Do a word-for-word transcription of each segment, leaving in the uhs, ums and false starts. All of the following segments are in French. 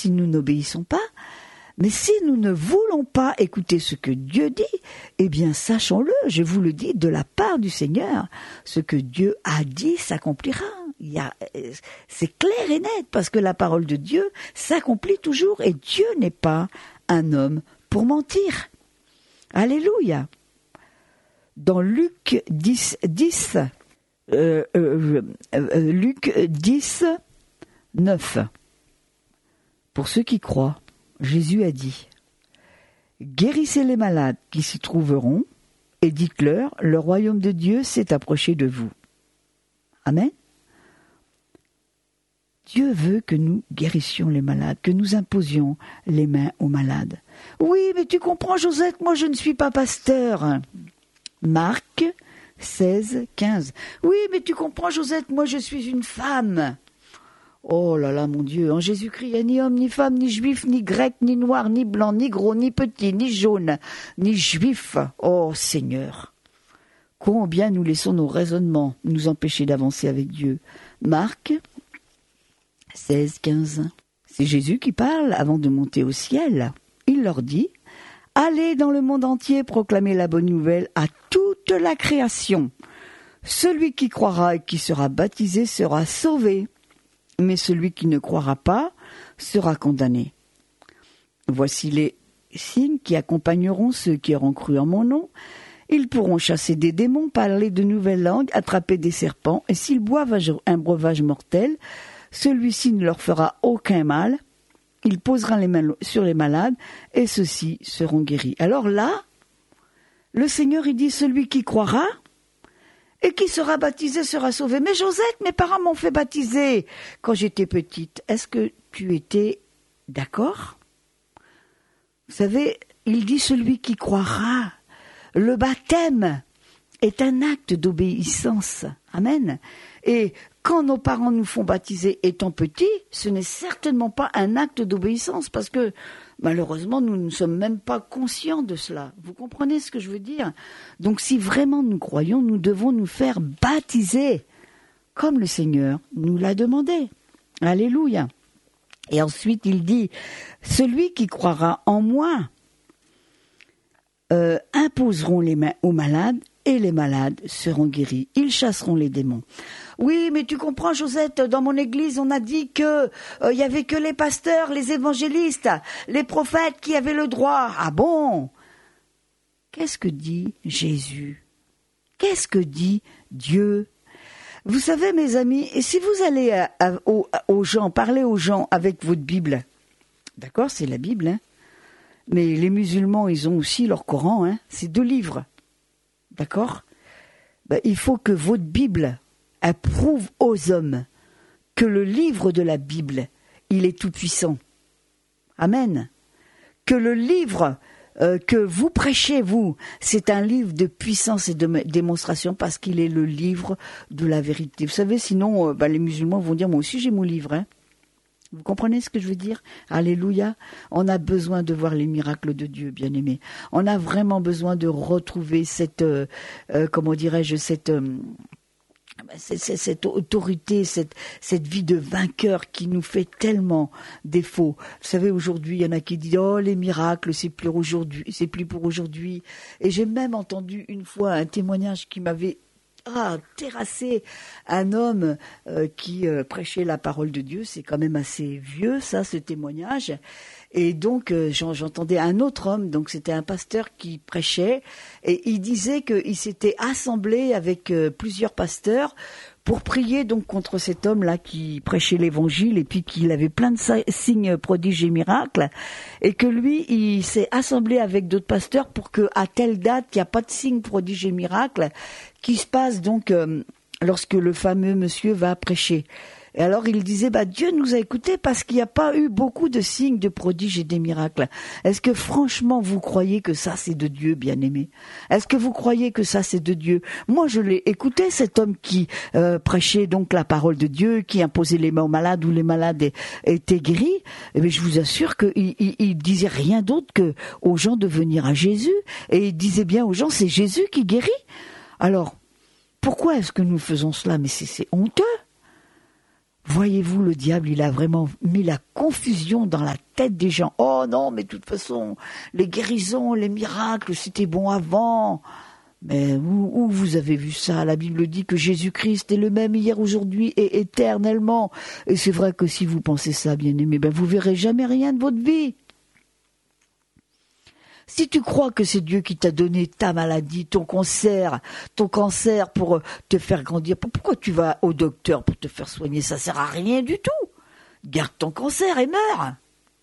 si nous n'obéissons pas. Mais si nous ne voulons pas écouter ce que Dieu dit, eh bien sachons-le, je vous le dis, de la part du Seigneur, ce que Dieu a dit s'accomplira. Il y a, c'est clair et net, parce que la parole de Dieu s'accomplit toujours, et Dieu n'est pas un homme pour mentir. Alléluia. Dans Luc dix, dix euh, euh, euh, Luc dix, neuf, pour ceux qui croient, Jésus a dit « Guérissez les malades qui s'y trouveront et dites-leur, le royaume de Dieu s'est approché de vous. » Amen. Dieu veut que nous guérissions les malades, que nous imposions les mains aux malades. « Oui, mais tu comprends, Josette, moi je ne suis pas pasteur. » Marc seize, quinze. « Oui, mais tu comprends, Josette, moi je suis une femme. » Oh là là, mon Dieu, en Jésus-Christ, il n'y a ni homme, ni femme, ni juif, ni grec, ni noir, ni blanc, ni gros, ni petit, ni jaune, ni juif. Oh Seigneur, combien nous laissons nos raisonnements nous empêcher d'avancer avec Dieu. Marc seize, quinze. C'est Jésus qui parle avant de monter au ciel. Il leur dit « Allez dans le monde entier proclamer la bonne nouvelle à toute la création. Celui qui croira et qui sera baptisé sera sauvé. Mais celui qui ne croira pas sera condamné. Voici les signes qui accompagneront ceux qui auront cru en mon nom. Ils pourront chasser des démons, parler de nouvelles langues, attraper des serpents, et s'ils boivent un breuvage mortel, celui-ci ne leur fera aucun mal. Il posera les mains sur les malades, et ceux-ci seront guéris. » Alors là, le Seigneur, il dit, celui qui croira et qui sera baptisé sera sauvé. Mais Josette, mes parents m'ont fait baptiser quand j'étais petite. Est-ce que tu étais d'accord? Vous savez, il dit celui qui croira. Le baptême est un acte d'obéissance. Amen. Et quand nos parents nous font baptiser étant petits, ce n'est certainement pas un acte d'obéissance parce que malheureusement, nous ne sommes même pas conscients de cela. Vous comprenez ce que je veux dire? Donc si vraiment nous croyons, nous devons nous faire baptiser comme le Seigneur nous l'a demandé. Alléluia. Et ensuite, il dit, celui qui croira en moi euh, imposeront les mains aux malades et les malades seront guéris. Ils chasseront les démons. Oui, mais tu comprends, Josette, dans mon église, on a dit que il euh, y avait que les pasteurs, les évangélistes, les prophètes qui avaient le droit. Ah bon? Qu'est-ce que dit Jésus? Qu'est-ce que dit Dieu? Vous savez, mes amis, et si vous allez à, à, aux, aux gens, parler aux gens avec votre Bible, d'accord, c'est la Bible, hein, mais les musulmans, ils ont aussi leur Coran, hein, c'est deux livres, d'accord? Ben, il faut que votre Bible prouve aux hommes que le livre de la Bible, il est tout puissant. Amen. Que le livre euh, que vous prêchez, vous, c'est un livre de puissance et de démonstration parce qu'il est le livre de la vérité. Vous savez, sinon, euh, bah, les musulmans vont dire, moi aussi j'ai mon livre. Hein. Vous comprenez ce que je veux dire? Alléluia. On a besoin de voir les miracles de Dieu, bien-aimés. On a vraiment besoin de retrouver cette, euh, euh, comment dirais-je, cette... Euh, C'est, c'est, cette autorité, cette, cette vie de vainqueur qui nous fait tellement défaut. Vous savez, aujourd'hui, il y en a qui disent « Oh, les miracles, c'est plus aujourd'hui, c'est plus pour aujourd'hui. » Et j'ai même entendu une fois un témoignage qui m'avait ah, terrassé. Un homme euh, qui euh, prêchait la parole de Dieu. C'est quand même assez vieux, ça, ce témoignage. Et donc, euh, j'entendais un autre homme, donc c'était un pasteur qui prêchait, et il disait qu'il s'était assemblé avec euh, plusieurs pasteurs pour prier donc contre cet homme-là qui prêchait l'évangile, et puis qu'il avait plein de signes, prodiges et miracles, et que lui, il s'est assemblé avec d'autres pasteurs pour que à telle date, qu'il n'y a pas de signes, prodiges et miracles, qui se passe donc euh, lorsque le fameux monsieur va prêcher. Et alors il disait, bah Dieu nous a écoutés parce qu'il n'y a pas eu beaucoup de signes, de prodiges et des miracles. Est-ce que franchement vous croyez que ça c'est de Dieu, bien-aimé? Est-ce que vous croyez que ça c'est de Dieu? Moi je l'ai écouté, cet homme qui euh, prêchait donc la parole de Dieu, qui imposait les mains aux malades, où les malades étaient guéris. Et bien, je vous assure qu'il il, il disait rien d'autre que aux gens de venir à Jésus. Et il disait bien aux gens, c'est Jésus qui guérit. Alors, pourquoi est-ce que nous faisons cela? Mais c'est, c'est honteux. Voyez-vous, le diable, il a vraiment mis la confusion dans la tête des gens. Oh non, mais de toute façon, les guérisons, les miracles, c'était bon avant. Mais où, où vous avez vu ça? La Bible dit que Jésus-Christ est le même hier, aujourd'hui et éternellement. Et c'est vrai que si vous pensez ça, bien-aimé, ben vous verrez jamais rien de votre vie. Si tu crois que c'est Dieu qui t'a donné ta maladie, ton cancer, ton cancer pour te faire grandir, pourquoi tu vas au docteur pour te faire soigner? Ça sert à rien du tout. Garde ton cancer et meurs.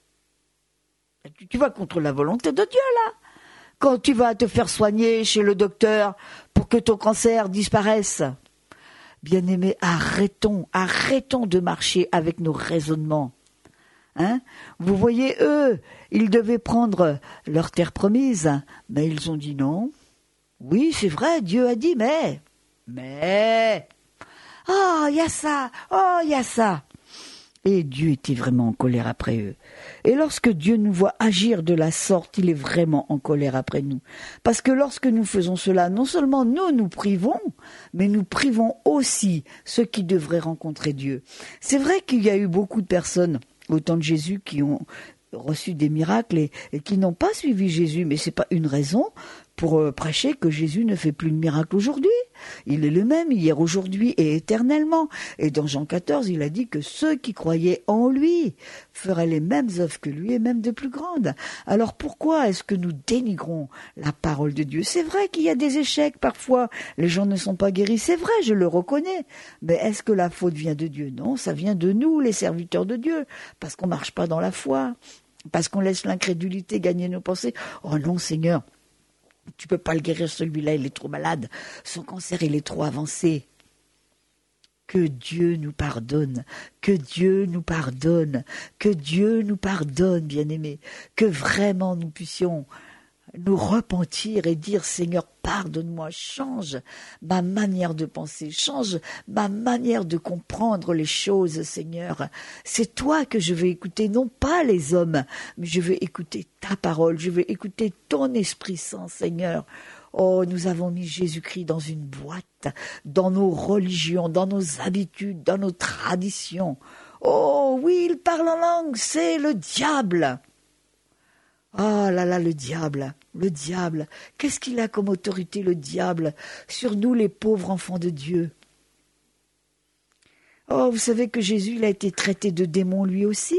Tu, tu vas contre la volonté de Dieu, là. Quand tu vas te faire soigner chez le docteur pour que ton cancer disparaisse. Bien-aimés, arrêtons, arrêtons de marcher avec nos raisonnements. Hein? Vous voyez, eux, ils devaient prendre leur terre promise, mais ils ont dit non. Oui, c'est vrai, Dieu a dit, mais... Mais... Oh, il y a ça, oh, il y a ça. Et Dieu était vraiment en colère après eux. Et lorsque Dieu nous voit agir de la sorte, il est vraiment en colère après nous. Parce que lorsque nous faisons cela, non seulement nous nous privons, mais nous privons aussi ceux qui devraient rencontrer Dieu. C'est vrai qu'il y a eu beaucoup de personnes au temps de Jésus qui ont reçu des miracles et, et qui n'ont pas suivi Jésus, mais c'est pas une raison pour euh, prêcher que Jésus ne fait plus de miracles aujourd'hui. Il est le même hier, aujourd'hui et éternellement. Et dans Jean quatorze, il a dit que ceux qui croyaient en lui feraient les mêmes œuvres que lui et même de plus grandes. Alors pourquoi est-ce que nous dénigrons la parole de Dieu? C'est vrai qu'il y a des échecs parfois, les gens ne sont pas guéris, c'est vrai, je le reconnais. Mais est-ce que la faute vient de Dieu? Non, ça vient de nous, les serviteurs de Dieu, parce qu'on ne marche pas dans la foi, parce qu'on laisse l'incrédulité gagner nos pensées. Oh non, Seigneur, tu peux pas le guérir, celui-là, il est trop malade. Son cancer, il est trop avancé. Que Dieu nous pardonne, que Dieu nous pardonne, que Dieu nous pardonne, bien-aimés. Que vraiment nous puissions nous repentir et dire, Seigneur, pardonne-moi, change ma manière de penser, change ma manière de comprendre les choses, Seigneur. C'est toi que je vais écouter, non pas les hommes, mais je vais écouter ta parole, je vais écouter ton Esprit Saint, Seigneur. Oh, nous avons mis Jésus-Christ dans une boîte, dans nos religions, dans nos habitudes, dans nos traditions. Oh, oui, il parle en langue, c'est le diable. Oh là là, le diable, le diable, qu'est-ce qu'il a comme autorité, le diable, sur nous les pauvres enfants de Dieu? Oh, vous savez que Jésus, il a été traité de démon lui aussi?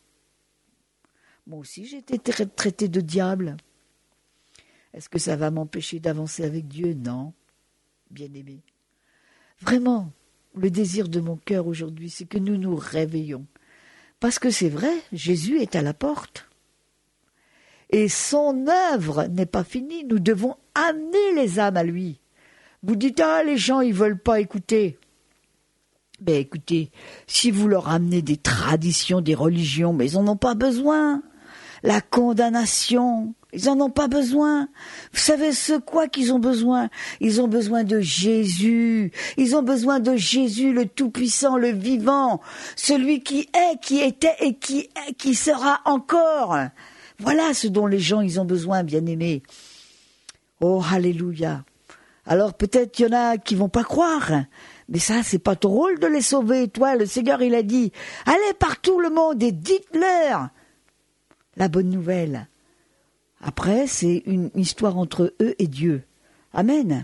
Moi aussi, j'ai été traité de diable. Est-ce que ça va m'empêcher d'avancer avec Dieu? Non, bien-aimé. Vraiment, le désir de mon cœur aujourd'hui, c'est que nous nous réveillons. Parce que c'est vrai, Jésus est à la porte. Et son œuvre n'est pas finie. Nous devons amener les âmes à lui. Vous dites, ah, les gens, ils veulent pas écouter. Ben écoutez, si vous leur amenez des traditions, des religions, mais ils n'en ont pas besoin. La condamnation, ils n'en ont pas besoin. Vous savez ce quoi qu'ils ont besoin? Ils ont besoin de Jésus. Ils ont besoin de Jésus, le Tout-Puissant, le Vivant, celui qui est, qui était et qui est, qui sera encore. Voilà ce dont les gens ils ont besoin, bien-aimés. Oh, alléluia. Alors peut-être qu'il y en a qui vont pas croire, mais ça, c'est pas ton rôle de les sauver. Toi, le Seigneur, il a dit, allez partout le monde et dites-leur la bonne nouvelle. Après, c'est une histoire entre eux et Dieu. Amen.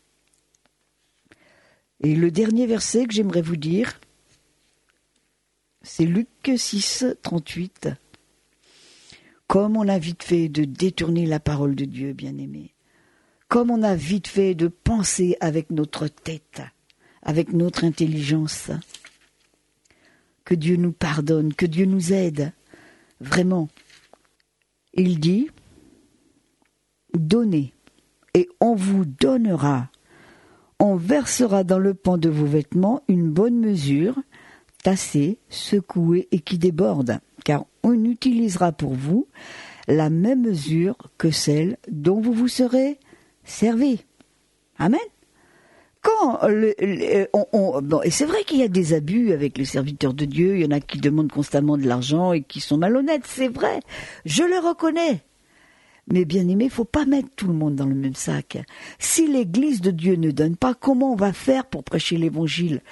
Et le dernier verset que j'aimerais vous dire, c'est Luc six, trente-huit. Comme on a vite fait de détourner la parole de Dieu, bien-aimé. Comme on a vite fait de penser avec notre tête, avec notre intelligence. Que Dieu nous pardonne, que Dieu nous aide. Vraiment. Il dit, donnez, et on vous donnera. On versera dans le pan de vos vêtements une bonne mesure, tassée, secouée et qui déborde, car on utilisera pour vous la même mesure que celle dont vous vous serez servi. Amen. Quand le, le, on, on, bon, et c'est vrai qu'il y a des abus avec les serviteurs de Dieu, il y en a qui demandent constamment de l'argent et qui sont malhonnêtes, c'est vrai, je le reconnais. Mais bien aimé, il ne faut pas mettre tout le monde dans le même sac. Si l'Église de Dieu ne donne pas, comment on va faire pour prêcher l'Évangile?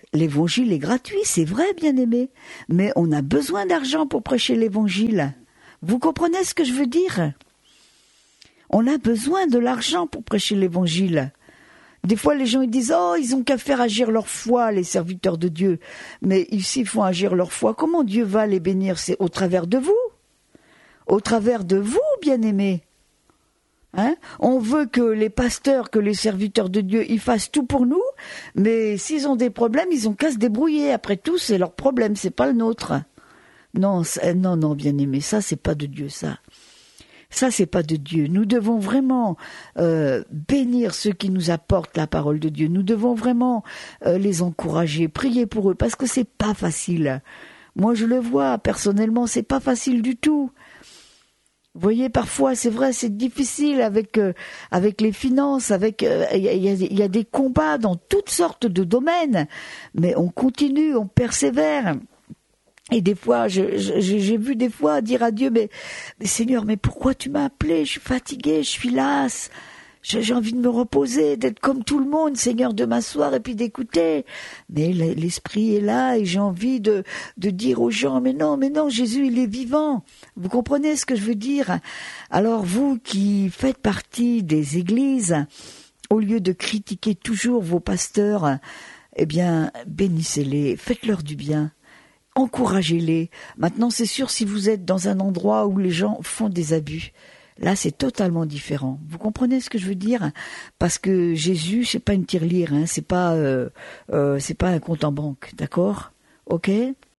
L'évangile est gratuit, c'est vrai, bien-aimé, mais on a besoin d'argent pour prêcher l'évangile. Vous comprenez ce que je veux dire? On a besoin de l'argent pour prêcher l'évangile. Des fois, les gens ils disent « Oh, ils ont qu'à faire agir leur foi, les serviteurs de Dieu. » Mais s'ils font agir leur foi, comment Dieu va les bénir? C'est au travers de vous. Au travers de vous, bien-aimés. Hein? On veut que les pasteurs, que les serviteurs de Dieu, ils fassent tout pour nous, mais s'ils ont des problèmes, ils ont qu'à se débrouiller. Après tout, c'est leur problème, c'est pas le nôtre. Non, non, non, bien-aimés, ça, c'est pas de Dieu, ça. Ça, c'est pas de Dieu. Nous devons vraiment euh, bénir ceux qui nous apportent la parole de Dieu. Nous devons vraiment euh, les encourager, prier pour eux, parce que c'est pas facile. Moi, je le vois, personnellement, c'est pas facile du tout. Vous voyez, parfois, c'est vrai, c'est difficile avec euh, avec les finances, avec il euh, y, a, y a des combats dans toutes sortes de domaines, mais on continue, on persévère. Et des fois, je, je, j'ai vu des fois dire à Dieu, mais, mais Seigneur, mais pourquoi tu m'as appelé? Je suis fatiguée, je suis lasse, j'ai, j'ai envie de me reposer, d'être comme tout le monde, Seigneur, de m'asseoir et puis d'écouter. Mais l'Esprit est là et j'ai envie de, de dire aux gens, mais non, mais non, Jésus, il est vivant. Vous comprenez ce que je veux dire? Alors vous qui faites partie des églises, au lieu de critiquer toujours vos pasteurs, eh bien, bénissez-les, faites-leur du bien. Encouragez-les. Maintenant, c'est sûr, si vous êtes dans un endroit où les gens font des abus, là, c'est totalement différent. Vous comprenez ce que je veux dire? Parce que Jésus, c'est pas une tirelire, hein, c'est pas, euh, euh, c'est pas un compte en banque, d'accord? Ok?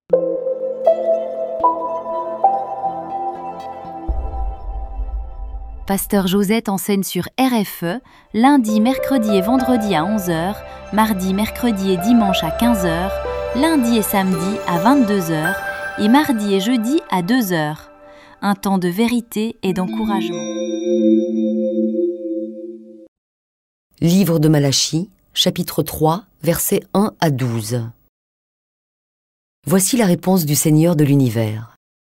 Pasteur Josette enseigne sur R F E, lundi, mercredi et vendredi à onze heures, mardi, mercredi et dimanche à quinze heures, lundi et samedi à vingt-deux heures et mardi et jeudi à deux heures. Un temps de vérité et d'encouragement. Livre de Malachie, chapitre trois, versets un à douze. Voici la réponse du Seigneur de l'univers.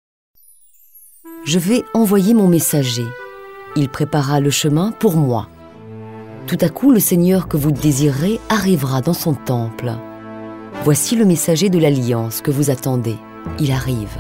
Je vais envoyer mon messager. Il préparera le chemin pour moi. Tout à coup, le Seigneur que vous désirez arrivera dans son temple. Voici le messager de l'alliance que vous attendez. Il arrive.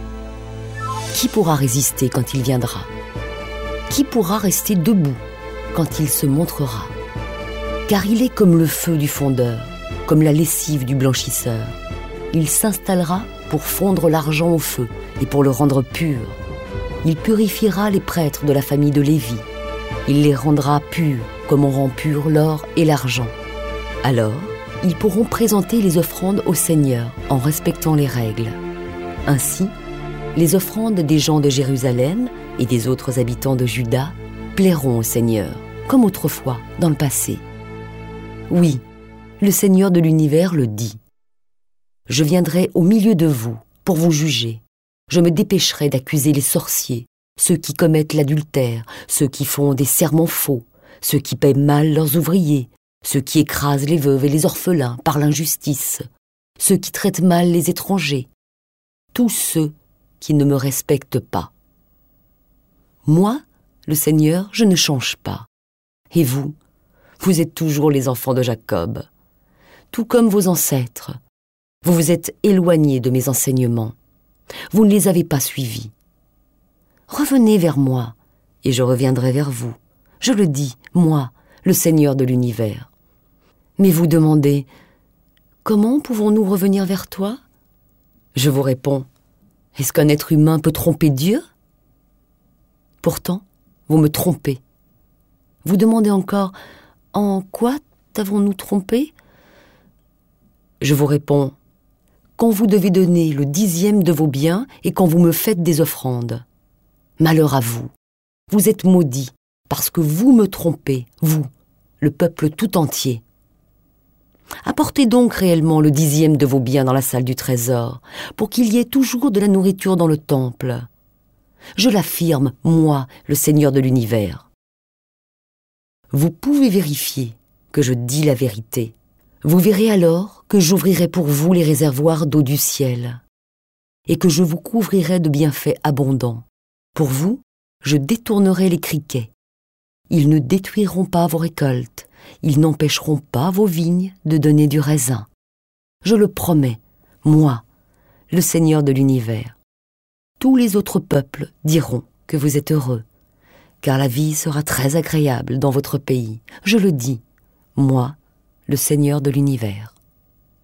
Qui pourra résister quand il viendra? Qui pourra rester debout quand il se montrera? Car il est comme le feu du fondeur, comme la lessive du blanchisseur. Il s'installera pour fondre l'argent au feu et pour le rendre pur. Il purifiera les prêtres de la famille de Lévi. Il les rendra purs comme on rend pur l'or et l'argent. Alors, ils pourront présenter les offrandes au Seigneur en respectant les règles. Ainsi, les offrandes des gens de Jérusalem et des autres habitants de Juda plairont au Seigneur, comme autrefois dans le passé. Oui, le Seigneur de l'univers le dit. Je viendrai au milieu de vous pour vous juger. Je me dépêcherai d'accuser les sorciers, ceux qui commettent l'adultère, ceux qui font des serments faux, ceux qui paient mal leurs ouvriers, ceux qui écrasent les veuves et les orphelins par l'injustice, ceux qui traitent mal les étrangers, tous ceux qui ne me respectent pas. Moi, le Seigneur, je ne change pas. Et vous, vous êtes toujours les enfants de Jacob. Tout comme vos ancêtres, vous vous êtes éloignés de mes enseignements. Vous ne les avez pas suivis. Revenez vers moi, et je reviendrai vers vous. Je le dis, moi, le Seigneur de l'univers. Mais vous demandez, comment pouvons-nous revenir vers toi? Je vous réponds, est-ce qu'un être humain peut tromper Dieu? Pourtant, vous me trompez. Vous demandez encore, en quoi t'avons-nous trompé? Je vous réponds, quand vous devez donner le dixième de vos biens et quand vous me faites des offrandes. Malheur à vous, vous êtes maudits parce que vous me trompez, vous, le peuple tout entier. Apportez donc réellement le dixième de vos biens dans la salle du trésor, pour qu'il y ait toujours de la nourriture dans le temple. Je l'affirme, moi, le Seigneur de l'univers. Vous pouvez vérifier que je dis la vérité. Vous verrez alors que j'ouvrirai pour vous les réservoirs d'eau du ciel, et que je vous couvrirai de bienfaits abondants. Pour vous, je détournerai les criquets. Ils ne détruiront pas vos récoltes, ils n'empêcheront pas vos vignes de donner du raisin. je le promets, moi, le Seigneur de l'univers. Tous les autres peuples diront que vous êtes heureux, car la vie sera très agréable dans votre pays. Je le dis, moi, le Seigneur de l'univers.